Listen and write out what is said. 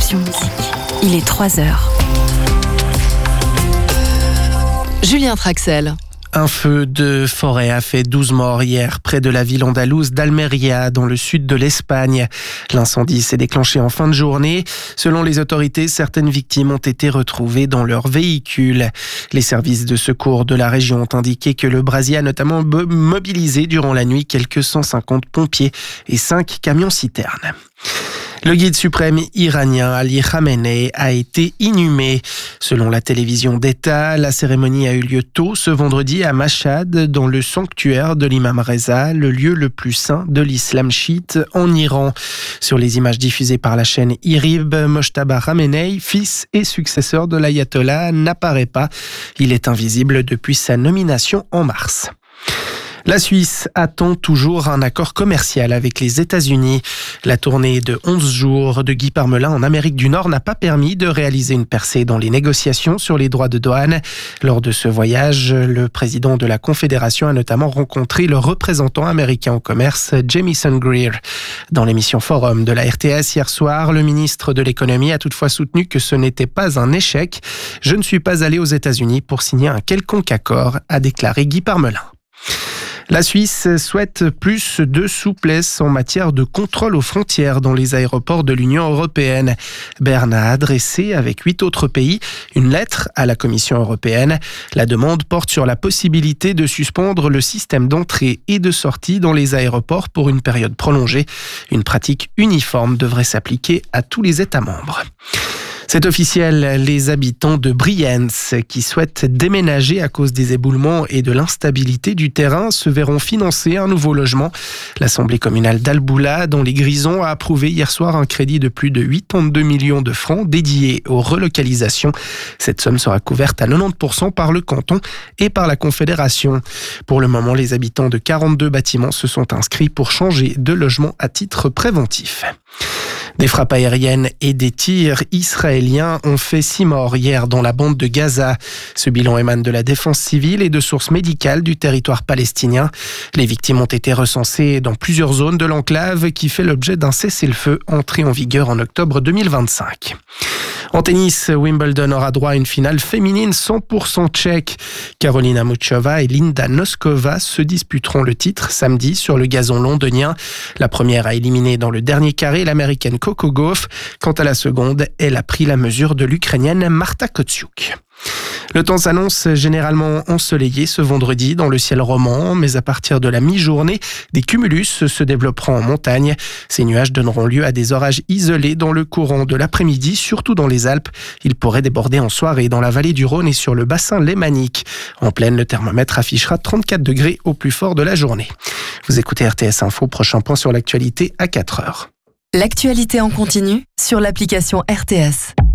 Option Musique. Il est 3h. Julien Traxel. Un feu de forêt a fait 12 morts hier près de la ville andalouse d'Almeria, dans le sud de l'Espagne. L'incendie s'est déclenché en fin de journée. Selon les autorités, certaines victimes ont été retrouvées dans leur véhicule. Les services de secours de la région ont indiqué que le brasier a notamment mobilisé durant la nuit quelques 150 pompiers et 5 camions-citernes. Le guide suprême iranien Ali Khamenei a été inhumé. Selon la télévision d'État, la cérémonie a eu lieu tôt ce vendredi à Mashhad, dans le sanctuaire de l'imam Reza, le lieu le plus saint de l'islam chiite en Iran. Sur les images diffusées par la chaîne IRIB, Mojtaba Khamenei, fils et successeur de l'ayatollah, n'apparaît pas. Il est invisible depuis sa nomination en mars. La Suisse attend toujours un accord commercial avec les États-Unis. La tournée de 11 jours de Guy Parmelin en Amérique du Nord n'a pas permis de réaliser une percée dans les négociations sur les droits de douane. Lors de ce voyage, le président de la Confédération a notamment rencontré le représentant américain au commerce, Jamieson Greer. Dans l'émission Forum de la RTS hier soir, le ministre de l'économie a toutefois soutenu que ce n'était pas un échec. « Je ne suis pas allé aux États-Unis pour signer un quelconque accord », a déclaré Guy Parmelin. La Suisse souhaite plus de souplesse en matière de contrôle aux frontières dans les aéroports de l'Union européenne. Berne a adressé, avec 8 autres pays, une lettre à la Commission européenne. La demande porte sur la possibilité de suspendre le système d'entrée et de sortie dans les aéroports pour une période prolongée. Une pratique uniforme devrait s'appliquer à tous les États membres. C'est officiel, les habitants de Brienz qui souhaitent déménager à cause des éboulements et de l'instabilité du terrain se verront financer un nouveau logement. L'Assemblée communale d'Alboula, dont les Grisons, a approuvé hier soir un crédit de plus de 82 millions de francs dédié aux relocalisations. Cette somme sera couverte à 90% par le canton et par la Confédération. Pour le moment, les habitants de 42 bâtiments se sont inscrits pour changer de logement à titre préventif. Des frappes aériennes et des tirs israéliens ont fait 6 morts hier dans la bande de Gaza. Ce bilan émane de la défense civile et de sources médicales du territoire palestinien. Les victimes ont été recensées dans plusieurs zones de l'enclave qui fait l'objet d'un cessez-le-feu entré en vigueur en octobre 2025. En tennis, Wimbledon aura droit à une finale féminine 100% tchèque. Karolina Muchova et Linda Noskova se disputeront le titre samedi sur le gazon londonien. La première a éliminé dans le dernier carré l'américaine Coco Gauff. Quant à la seconde, elle a pris la mesure de l'ukrainienne Marta Kotsiuk. Le temps s'annonce généralement ensoleillé ce vendredi dans le ciel roman, mais à partir de la mi-journée, des cumulus se développeront en montagne. Ces nuages donneront lieu à des orages isolés dans le courant de l'après-midi, surtout dans les Alpes. Ils pourraient déborder en soirée dans la vallée du Rhône et sur le bassin lémanique. En plaine, le thermomètre affichera 34 degrés au plus fort de la journée. Vous écoutez RTS Info, prochain point sur l'actualité à 4h. L'actualité en continu sur l'application RTS.